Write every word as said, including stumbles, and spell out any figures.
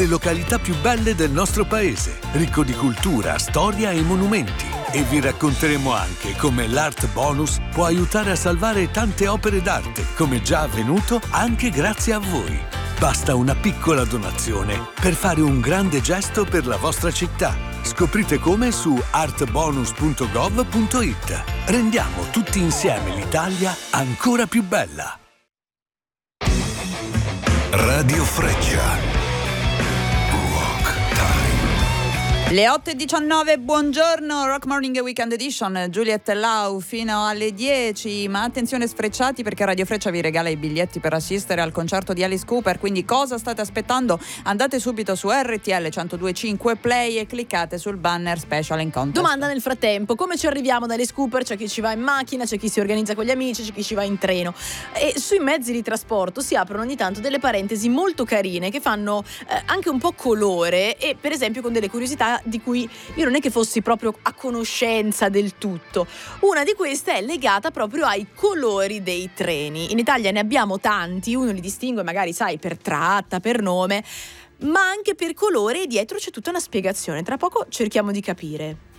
le località più belle del nostro paese, ricco di cultura, storia e monumenti. E vi racconteremo anche come l'Art Bonus può aiutare a salvare tante opere d'arte, come già avvenuto anche grazie a voi. Basta una piccola donazione per fare un grande gesto per la vostra città. Scoprite come su artbonus punto gov punto it. Rendiamo tutti insieme l'Italia ancora più bella. Radio Freccia. Le otto e diciannove, buongiorno, Rock Morning Weekend Edition, Juliet Lau fino alle dieci, ma attenzione sfrecciati perché Radio Freccia vi regala i biglietti per assistere al concerto di Alice Cooper, quindi cosa state aspettando? Andate subito su R T L centodue e cinque Play e cliccate sul banner Special in Contest. Domanda nel frattempo, come ci arriviamo da Alice Cooper? C'è chi ci va in macchina, c'è chi si organizza con gli amici, c'è chi ci va in treno e sui mezzi di trasporto si aprono ogni tanto delle parentesi molto carine che fanno eh, anche un po' colore e per esempio con delle curiosità di cui io non è che fossi proprio a conoscenza del tutto. Una di queste è legata proprio ai colori dei treni. In Italia ne abbiamo tanti, uno li distingue magari, sai, per tratta, per nome, ma anche per colore e dietro c'è tutta una spiegazione. Tra poco cerchiamo di capire.